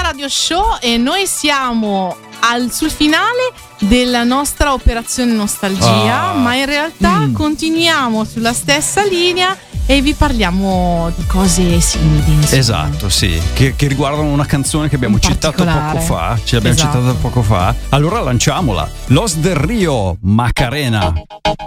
Radio Show e noi siamo sul finale della nostra operazione nostalgia, ma in realtà continuiamo sulla stessa linea e vi parliamo di cose simili, insomma. Esatto, sì, che riguardano una canzone che abbiamo citato poco fa. Ci abbiamo citato poco fa. Allora lanciamola. Los del Rio, Macarena.